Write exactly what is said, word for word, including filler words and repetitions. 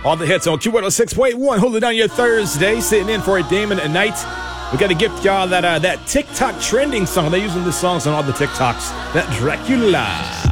All the hits on Q one oh six point one. Hold it down your Thursday. Sitting in for a Damon a night. We got to gift y'all that uh, that TikTok trending song. They're using this songs on all the TikToks. That Dracula.